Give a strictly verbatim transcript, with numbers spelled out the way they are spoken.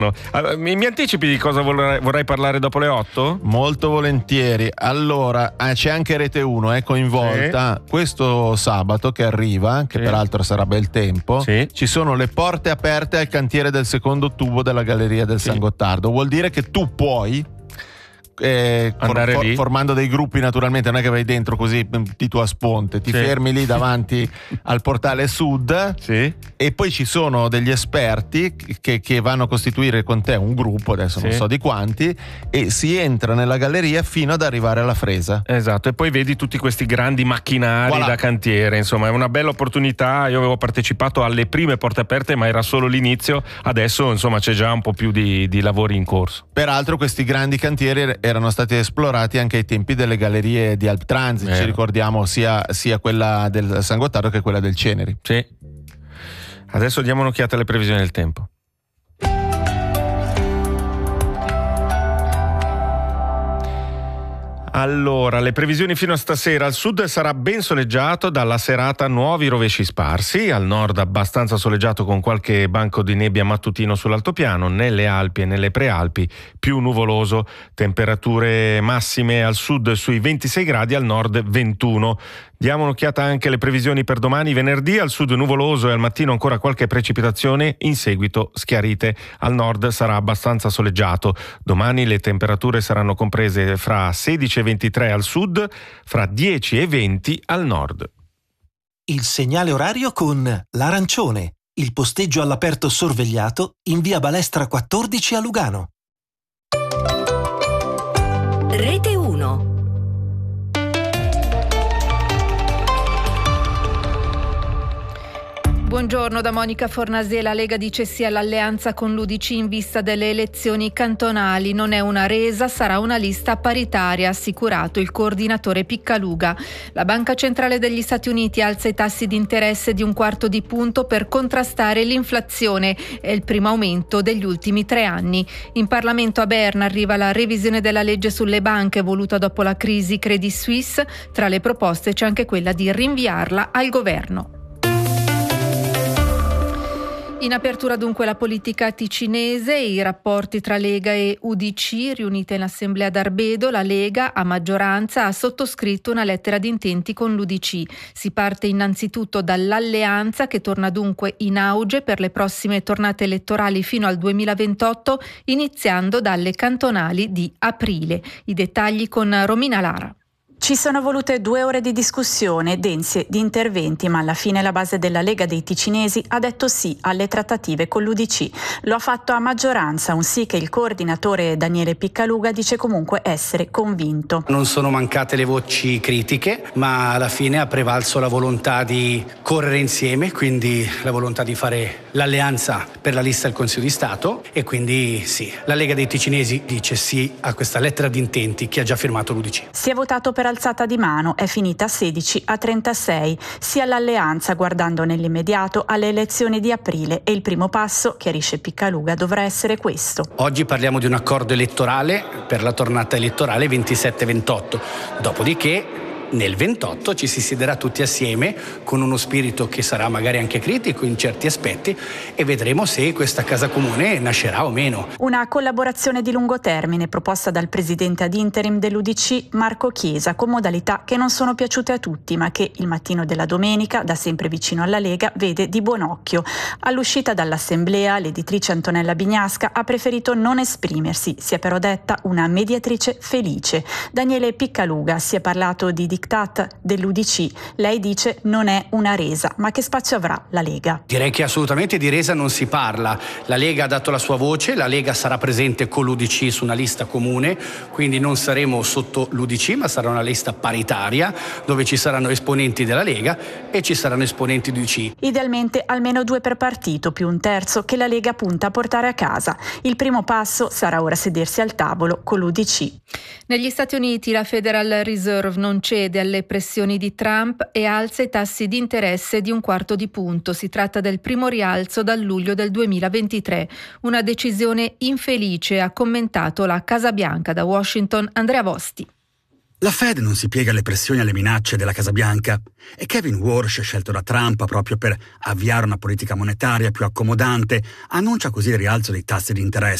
No. Mi, mi anticipi di cosa vorrei, vorrei parlare dopo le otto? Molto volentieri. Allora, eh, c'è anche Rete uno, è coinvolta. Sì. Questo sabato che arriva, che sì. peraltro sarà bel tempo, sì. ci sono le porte aperte al cantiere del secondo tubo della Galleria del sì. San Gottardo. Vuol dire che tu puoi Eh, andare for, lì formando dei gruppi, naturalmente non è che vai dentro così di tua sponte, ti sì. fermi lì davanti al portale sud sì. e poi ci sono degli esperti che, che vanno a costituire con te un gruppo, adesso sì. non so di quanti, e si entra nella galleria fino ad arrivare alla fresa. Esatto, e poi vedi tutti questi grandi macchinari voilà. da cantiere, insomma è una bella opportunità. Io avevo partecipato alle prime porte aperte ma era solo l'inizio, adesso insomma c'è già un po' più di, di lavori in corso. Peraltro questi grandi cantieri erano stati esplorati anche ai tempi delle gallerie di Alptransit, eh. ci ricordiamo sia, sia quella del San Gottardo che quella del Ceneri. Sì. Adesso diamo un'occhiata alle previsioni del tempo. Allora, le previsioni fino a stasera: al sud sarà ben soleggiato, dalla serata nuovi rovesci sparsi, al nord abbastanza soleggiato con qualche banco di nebbia mattutino sull'altopiano, nelle Alpi e nelle Prealpi più nuvoloso, temperature massime al sud sui ventisei gradi, al nord ventuno. Diamo un'occhiata anche alle previsioni per domani venerdì: al sud nuvoloso e al mattino ancora qualche precipitazione, in seguito schiarite. Al nord sarà abbastanza soleggiato. Domani le temperature saranno comprese fra sedici e ventitré al sud, fra dieci e venti al nord. Il segnale orario con l'Arancione, il posteggio all'aperto sorvegliato in via Balestra quattordici a Lugano. Rete uno. Buongiorno da Monica Fornasier. La Lega dice sì all'alleanza con l'U D C in vista delle elezioni cantonali. Non è una resa, sarà una lista paritaria, ha assicurato il coordinatore Piccaluga. La Banca Centrale degli Stati Uniti alza i tassi di interesse di un quarto di punto per contrastare l'inflazione. È il primo aumento degli ultimi tre anni. In Parlamento a Berna arriva la revisione della legge sulle banche voluta dopo la crisi Credit Suisse. Tra le proposte c'è anche quella di rinviarla al governo. In apertura dunque la politica ticinese e i rapporti tra Lega e U D C. Riunita in assemblea d'Arbedo, la Lega a maggioranza ha sottoscritto una lettera di intenti con l'U D C. Si parte innanzitutto dall'alleanza, che torna dunque in auge per le prossime tornate elettorali fino al duemilaventotto, iniziando dalle cantonali di aprile. I dettagli con Romina Lara. Ci sono volute due ore di discussione, dense di interventi, ma alla fine la base della Lega dei ticinesi ha detto sì alle trattative con l'U D C. Lo ha fatto a maggioranza, un sì che il coordinatore Daniele Piccaluga dice comunque essere convinto. Non sono mancate le voci critiche, ma alla fine ha prevalso la volontà di correre insieme, quindi la volontà di fare l'alleanza per la lista del Consiglio di Stato, e quindi sì, la Lega dei ticinesi dice sì a questa lettera di intenti che ha già firmato l'U D C. Si è votato per alzata di mano, è finita sedici a trentasei, sia l'alleanza guardando nell'immediato alle elezioni di aprile, e il primo passo, chiarisce Piccaluga, dovrà essere questo. Oggi parliamo di un accordo elettorale per la tornata elettorale ventisette ventotto, dopodiché nel ventotto ci si siederà tutti assieme con uno spirito che sarà magari anche critico in certi aspetti, e vedremo se questa casa comune nascerà o meno. Una collaborazione di lungo termine proposta dal presidente ad interim dell'U D C Marco Chiesa, con modalità che non sono piaciute a tutti, ma che il mattino della domenica, da sempre vicino alla Lega, vede di buon occhio. All'uscita dall'assemblea l'editrice Antonella Bignasca ha preferito non esprimersi, si è però detta una mediatrice felice. Daniele Piccaluga si è parlato di diktat dell'U D C, lei dice non è una resa, ma che spazio avrà la Lega? Direi che assolutamente di resa non si parla. La Lega ha dato la sua voce, la Lega sarà presente con l'U D C su una lista comune, quindi non saremo sotto l'U D C, ma sarà una lista paritaria dove ci saranno esponenti della Lega e ci saranno esponenti di U D C. Idealmente almeno due per partito, più un terzo che la Lega punta a portare a casa. Il primo passo sarà ora sedersi al tavolo con l'U D C. Negli Stati Uniti la Federal Reserve non cede alle pressioni di Trump e alza i tassi di interesse di un quarto di punto. Si tratta del primo rialzo dal luglio del duemilaventitré. Una decisione infelice, ha commentato la Casa Bianca. Da Washington Andrea Vosti. La Fed non si piega alle pressioni e alle minacce della Casa Bianca e Kevin Warsh, scelto da Trump proprio per avviare una politica monetaria più accomodante, annuncia così il rialzo dei tassi di interesse.